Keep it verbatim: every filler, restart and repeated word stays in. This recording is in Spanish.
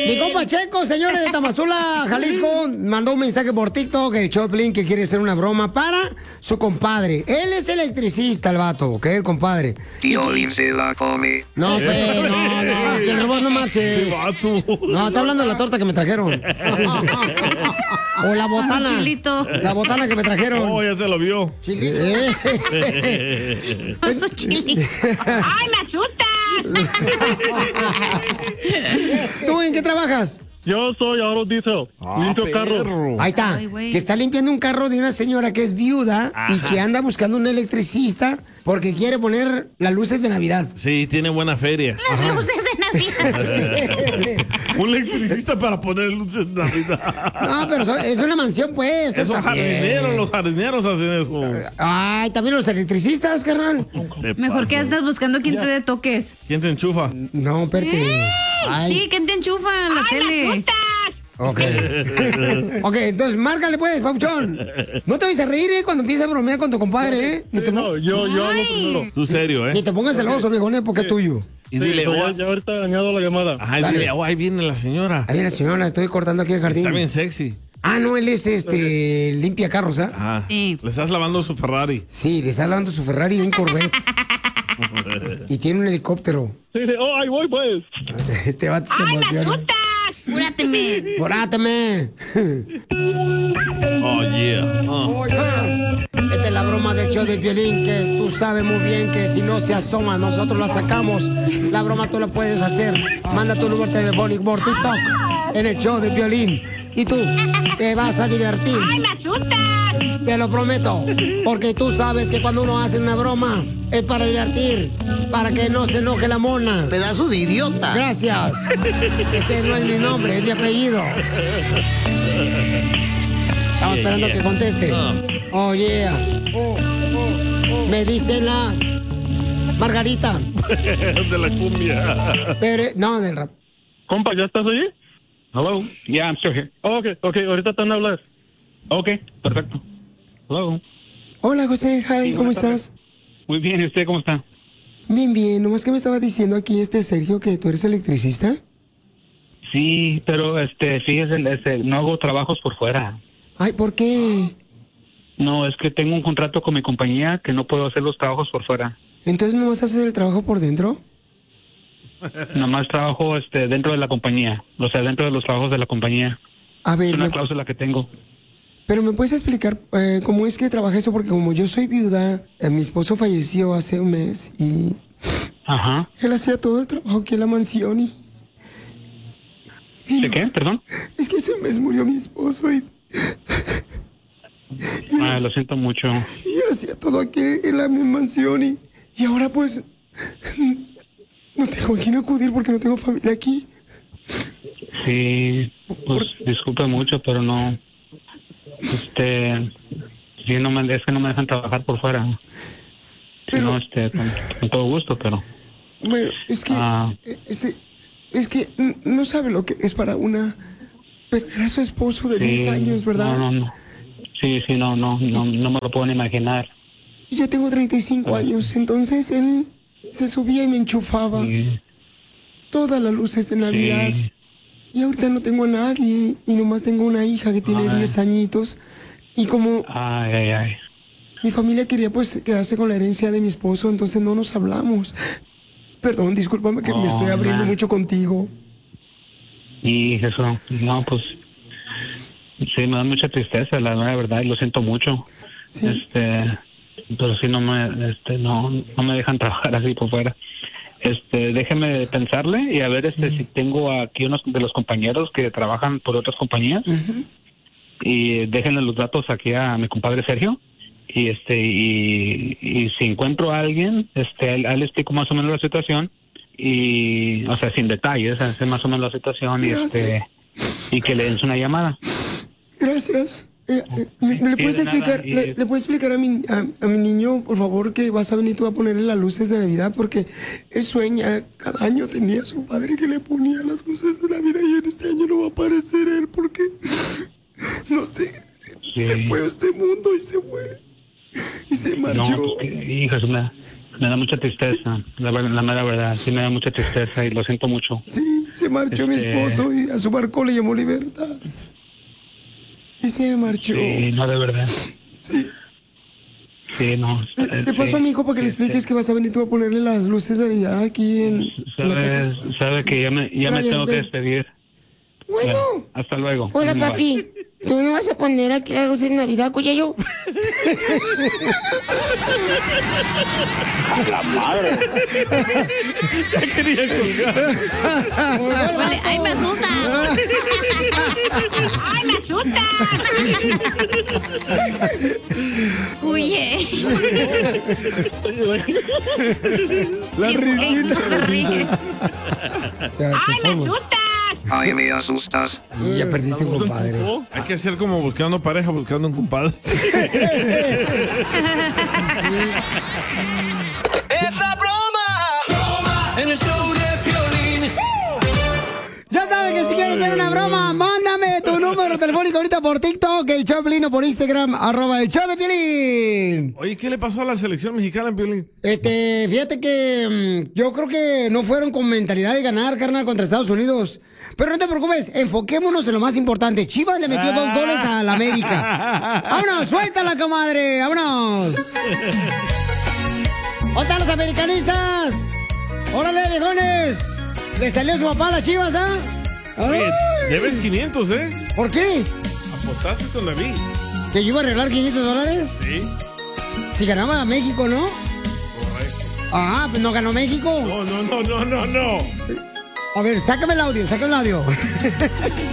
Mi compa Checo, señores de Tamazula, Jalisco, mandó un mensaje por TikTok, el Choplin, que quiere hacer una broma para su compadre. Él es electricista, el vato, ¿ok? El compadre. Piolín se la come. No, pues, no, no, que el robot no marches. No, está hablando de la torta que me trajeron. O la botana. Chilito. La botana que me trajeron. Oh, ya se lo vio. Sí. Oso chilito. ¡Ay, me asusta! ¿Tú en qué trabajas? Yo soy Aro Diesel, Ah, limpio perro. carros. Ahí está. Ay, güey. Que está limpiando un carro de una señora que es viuda y que anda buscando un electricista porque quiere poner las luces de Navidad. Sí, tiene buena feria. Las luces de Navidad. Un electricista para poner luces de Navidad. No, pero so- es una mansión, pues. Esos Está bien. jardineros, los jardineros hacen eso. Ay, también los electricistas, carnal. Te Mejor que pasas. andas buscando quien te dé toques. ¿Quién te enchufa? No, espérate. Ay, Sí, ¿quién te enchufa en la tele? ok. Ok, entonces márcale pues, Pauchón. No te vayas a reír, ¿eh? Cuando empieces a bromear con tu compadre, ¿eh? Ni te, No, yo, yo hablo primero. Tú serio, ni ¿eh? te pongas celoso, viejo, ¿eh? Porque es tuyo. Y dile, Sí, oh, ya, ya ahorita he dañado la llamada. ajá, y Dale. dile, oh, ahí viene la señora. Ahí la señora, estoy cortando aquí el jardín. Está bien sexy. Ah, no, él es este limpia carros, ¿ah? Ajá. Sí. Le estás lavando su Ferrari. Sí, le está lavando su Ferrari y un Corvette. Y tiene un helicóptero. Sí, sí, oh, ahí voy, pues. Este vato se emociona. Apúrateme. ¡Poráteme! Oh, yeah. Oh. Oiga, esta es la broma del show de Piolín, que tú sabes muy bien que si no se asoma, nosotros la sacamos. La broma tú la puedes hacer. Manda tu número telefónico por TikTok en el show de Piolín. Y tú te vas a divertir. ¡Ay, me asusta! Te lo prometo. Porque tú sabes que cuando uno hace una broma es para divertir. Para que no se enoje la mona. Pedazo de idiota. Gracias. Ese no es mi nombre, es mi apellido. Estamos esperando que conteste. Oh, yeah. Oh, oh, oh. Me dice la Margarita. De la cumbia. Pero, no, del rap. Compa, ¿ya estás ahí? Hello. Yeah, I'm still here. Oh, ok, ok, ahorita te van a hablar. Okay, perfecto. Hello. Hola, José. Hi, ¿cómo buenas estás? Muy bien, ¿y usted cómo está? Bien, bien. Nomás que me estaba diciendo aquí este Sergio que tú eres electricista. Sí, pero este, fíjese, este, no hago trabajos por fuera. Ay, ¿por qué? No, es que tengo un contrato con mi compañía que no puedo hacer los trabajos por fuera. Entonces, ¿nomás haces el trabajo por dentro? Nomás trabajo este, dentro de la compañía, o sea, dentro de los trabajos de la compañía. A Es ver, una me- cláusula que tengo. pero ¿me puedes explicar eh, cómo es que trabaja eso? Porque como yo soy viuda, eh, mi esposo falleció hace un mes y Ajá. él hacía todo el trabajo aquí en la mansión y... ¿De qué? Perdón. Es que hace un mes murió mi esposo y... Y él, Ah, lo siento mucho. y él hacía todo aquí en la mi mansión y, y ahora pues... No tengo a quién acudir porque no tengo familia aquí. Sí, pues disculpe mucho, pero no. Este. Sí, no me, es que no me dejan trabajar por fuera. Si Pero- no, este, con, con todo gusto, pero. Bueno, es que... Ah. eh, Este... Es que n- no sabe lo que es para una... Perder a su esposo de diez Sí, años, ¿verdad? No, no, no. Sí, sí, no, no, no, no me lo puedo ni imaginar. Y yo tengo treinta y cinco años, entonces él se subía y me enchufaba Sí, todas las luces de Navidad. sí. Y ahorita no tengo a nadie y nomás tengo una hija que tiene Ay. diez añitos. Y como Ay, ay, ay. mi familia quería pues quedarse con la herencia de mi esposo, entonces no nos hablamos. Perdón, discúlpame que me Oh, estoy abriendo man. mucho contigo. Y eso, no, pues. Sí, me da mucha tristeza, la mera verdad, y lo siento mucho. Sí. Este. Pero sí, no me, este, no, no me dejan trabajar así por fuera. Este, déjeme pensarle y a ver este si tengo aquí unos de los compañeros que trabajan por otras compañías y déjenle los datos aquí a mi compadre Sergio y este y, y si encuentro a alguien, este, a él, a él le explico más o menos la situación y, o sea, sin detalles, sé más o menos la situación y este y que le den una llamada. Gracias. Eh, eh, ¿le, le puedes de nada, explicar, y- le, le puedes explicar a mi, a, a mi niño, por favor, que vas a venir tú a ponerle las luces de Navidad? Porque él sueña, cada año tenía su padre que le ponía las luces de Navidad y en este año no va a aparecer él porque no sé, Sí. se fue a este mundo y se fue. Y se No, marchó. pues, que- hijas, me, Me da mucha tristeza, la, ver- la mera verdad. Sí, me da mucha tristeza y lo siento mucho. Sí, se marchó mi Este- esposo y a su barco le llamó Libertad. Y se marchó. Sí, no, de verdad. Sí. Sí, no. Te eh, paso, sí. amigo, para que le Este, expliques que vas a venir tú a ponerle las luces de Navidad aquí en, en la casa. Sabe, sabe que ya me, ya me Brian, tengo que ven. despedir. Bueno. Bueno, hasta luego. Hola, Bye. papi. ¿Tú no vas a poner aquí las luces de Navidad, Cuyayo? La madre. Ya quería colgar. Vale, ¡ay, me asustas! ¡Ay, me asustas! Huye. La risita. No se ríe. ¡Ay, me asustas! Ay, me asustas. Y ya perdiste un compadre. Hay que hacer como buscando pareja, buscando un compadre. ¡Esa broma! En el show de Piolín. Ya sabes que si quieres hacer una broma, mándame tu número telefónico ahorita por TikTok, el show de Piolín, o por Instagram, arroba el show de Piolín. Oye, ¿qué le pasó a la selección mexicana, Piolín? Este, fíjate que mm, yo creo que no fueron con mentalidad de ganar, carnal, contra Estados Unidos. Pero no te preocupes, enfoquémonos en lo más importante. Chivas le metió dos goles a la América. ¡Vámonos, suéltala, comadre! ¡Vámonos! ¿Dónde están los americanistas? ¡Órale, viejones! ¿Le salió su papá a las Chivas, ah? Oye, ¡Ay! debes quinientos, ¿eh? ¿Por qué? Apostaste con David. ¿Que yo iba a arreglar quinientos dólares? Sí. Si ganaba México, ¿no? Correcto. Ah, pues no ganó México. No, no, no, no, no, no. A ver, sácame el audio, sácame el audio.